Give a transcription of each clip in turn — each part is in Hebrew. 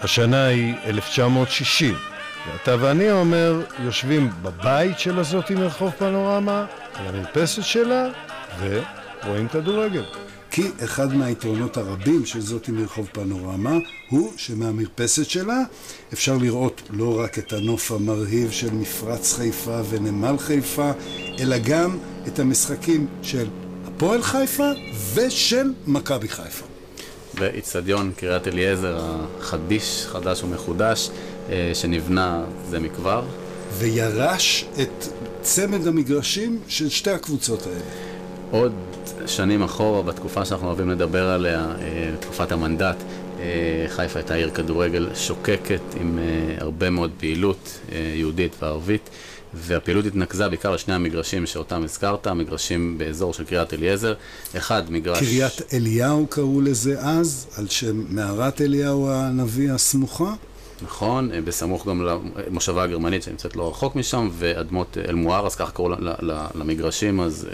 השנה היא 1960, ואתה ואני אומר, יושבים בבית של הזאת מרחוב פנורמה, על המרפסת שלה, ורואים כדורגל. כי אחד מהיתרונות הרבים של זאת מרחוב פנורמה הוא שמהמרפסת שלה אפשר לראות לא רק את הנוף המרהיב של מפרץ חיפה ונמל חיפה, אלא גם את המשחקים של הפועל חיפה ושל מכבי חיפה. ואיצטדיון קריית אליעזר החדיש, חדש ומחודש, שנבנה זה מכבר. וירש את צמד המגרשים של שתי הקבוצות האלה. עוד שנים אחורה, בתקופה שאנחנו אוהבים לדבר עליה, תקופת המנדט, חיפה הייתה עיר כדורגל שוקקת עם הרבה מאוד פעילות יהודית וערבית, והפעילות התנקזה בעיקר לשני המגרשים שאותם הזכרת, המגרשים באזור של קריית אליעזר. אחד מגרש... קריית אליהו קראו לזה אז, על שם מערת אליהו הנביא הסמוכה. נכון, בסמוך גם למושבה הגרמנית שנמצאת לא רחוק משם, ואדמות אל-מואר, אז ככה קראו למגרשים, אז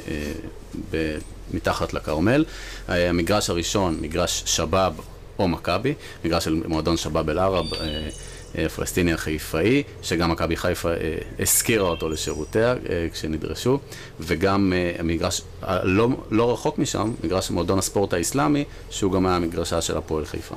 מתחת לקרמל. המגרש הראשון, מגרש שבאב או מכבי, מגרש של מועדון שבאב אל-ערב, פלסטיני החיפאי, שגם מכבי חיפה הזכירה אותו לשירותיה כשנדרשו, וגם המגרש לא רחוק משם, מגרש מועדון הספורט האסלאמי, שהוא גם היה המגרשה של הפועל חיפה.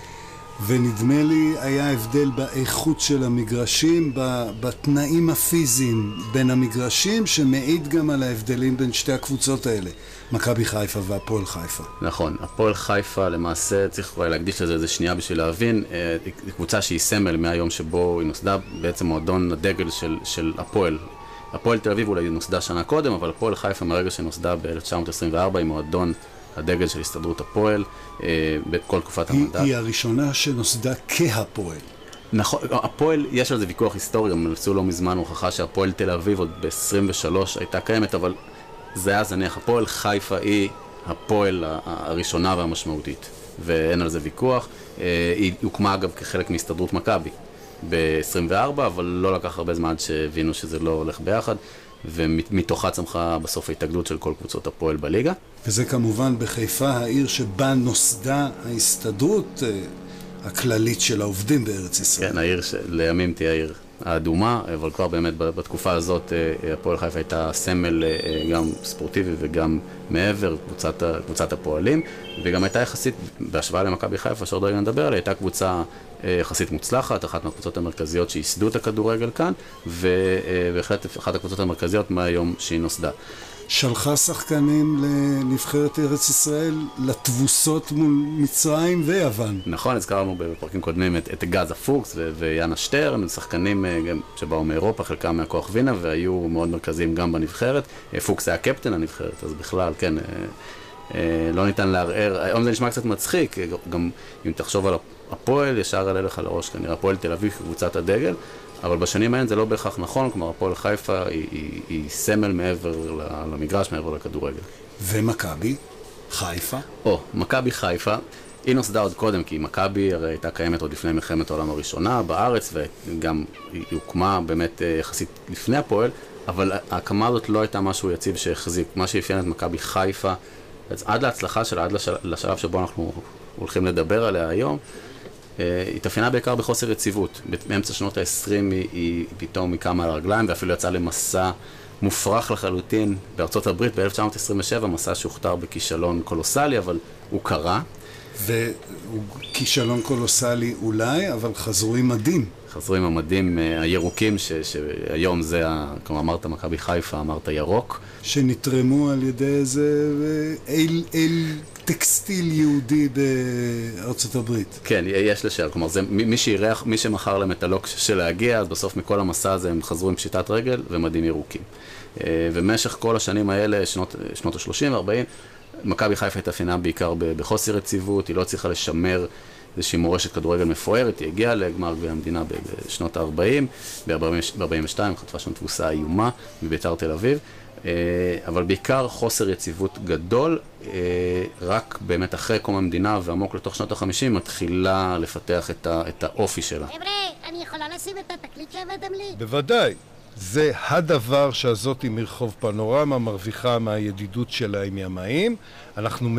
ונדמה לי היה הבדל באיכות של המגרשים, בתנאים הפיזיים בין המגרשים, שמעיד גם על ההבדלים בין שתי הקבוצות האלה, מכבי חיפה והפועל חיפה. נכון, הפועל חיפה למעשה, צריך אולי להקדיש לזה איזה שנייה בשביל להבין, היא קבוצה שהיא סמל מהיום שבו היא נוסדה, בעצם מועדון הדגל של הפועל. הפועל תל אביב אולי נוסדה שנה קודם, אבל הפועל חיפה מהרגע שנוסדה ב-1924 היא מועדון הדגל של הסתדרות הפועל בכל תקופת המנדט. היא הראשונה שנוסדה כהפועל. נכון, הפועל, יש על זה ויכוח היסטורי, גם נפסו לא מזמן הוכחה שהפועל תל אביב עוד ב-23 הייתה קיימת, אבל זה היה זניח. הפועל חיפה היא הפועל הראשונה והמשמעותית, ואין על זה ויכוח. היא הוקמה אגב כחלק מהסתדרות מכבי ב-24, אבל לא לקח הרבה זמן שהבינו שזה לא הולך ביחד, ומתוכה צמחה בסוף ההתאגדות של כל קבוצות הפועל בליגה. וזה כמובן בחיפה, העיר שבה נוסדה ההסתדרות הכללית של העובדים בארץ ישראל. כן, העיר שלימים תהיה העיר האדומה, אבל כבר באמת בתקופה הזאת הפועל חיפה הייתה סמל גם ספורטיבי וגם מעבר, קבוצת הפועלים, וגם הייתה יחסית, בהשוואה למכבי חיפה, שעוד רגע נדבר עליה, הייתה קבוצה יחסית מוצלחת, אחת מהקבוצות המרכזיות שייסדו את הכדורגל כאן, ובהחלט אחת הקבוצות המרכזיות מהיום שהיא נוסדה. שלחה שחקנים לנבחרת ארץ ישראל לתבוסות מול מצרים ויוון. נכון, הזכרנו בפרקים קודמים את גזה פוקס ויאנה שטרן, שחקנים שבאו מאירופה, חלקם מהכוח וינה, והיו מאוד מרכזיים גם בנבחרת. פוקס היה קפטן הנבחרת, אז בכלל, כן, לא ניתן לערער. היום זה נשמע קצת מצחיק, גם אם תחשוב על הפועל, ישר עלה לך לראש, כנראה הפועל תל אביב קבוצת הדגל, אבל בשנים האלה זה לא בהכרח נכון, כלומר הפועל חיפה היא סמל מעבר למגרש, מעבר לכדורגל. ומכבי חיפה? מכבי חיפה, היא נוסדה עוד קודם, כי מכבי הרי הייתה קיימת עוד לפני מלחמת העולם הראשונה בארץ, וגם היא הוקמה באמת יחסית לפני הפועל, אבל ההקמה הזאת לא הייתה משהו יציב שהחזיק. מה שאפיין את מכבי חיפה, עד להצלחה שלה, עד לשלב שבו אנחנו הולכים לדבר עליה היום, היא תפיינה בעיקר בחוסר יציבות. באמצע שנות ה-20 היא פתאום קמה על הרגליים, ואפילו יצאה למסע מופרך לחלוטין בארצות הברית ב-1927, מסע שהוכתר בכישלון קולוסלי, אבל הוא קרה. והוא כישלון קולוסלי אולי, אבל חזרו עם מדים. חזרו עם המדים הירוקים, שהיום זה, כמו אמרת מכבי חיפה, אמרת ירוק. שנתרמו על ידי איזה אל טקסטיל יהודי בארצות הברית. כן, יש לשאר, כלומר, זה מי שמכר להם את הלוק של להגיע, אז בסוף מכל המסע הזה הם חזרו עם פשיטת רגל ומדים ירוקים. ובמשך כל השנים האלה, שנות ה-30 ו-40, מכבי חיפה התאפיינה בעיקר בחוסר יציבות, היא לא צריכה לשמר איזושהי מורשת כדורגל מפוארת, היא הגיעה לגמר גביע המדינה בשנות ה-40, ב-42 חטפה שם תבוסה איומה מביתר תל אביב, אבל בעיקר חוסר יציבות גדול, רק באמת אחרי קום המדינה ועמוק לתוך שנות ה-50 מתחילה לפתח את האופי שלה. חבר'ה, אני יכולה לשים את התקליט שהבאתם לי? בוודאי. זה הדבר שהזאת מרחוב פנורמה מרוויחה מהידידות שלה עם ימאים. אנחנו